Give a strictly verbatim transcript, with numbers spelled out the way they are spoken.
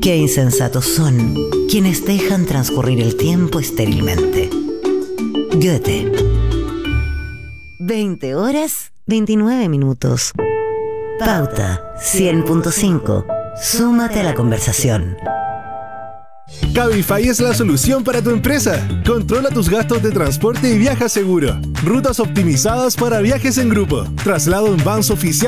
Qué insensatos son quienes dejan transcurrir el tiempo estérilmente. Goethe. veinte horas, veintinueve minutos. Pauta cien punto cinco. Súmate a la conversación. Cabify es la solución para tu empresa. Controla tus gastos de transporte y viaja seguro. Rutas optimizadas para viajes en grupo. Traslado en vans oficial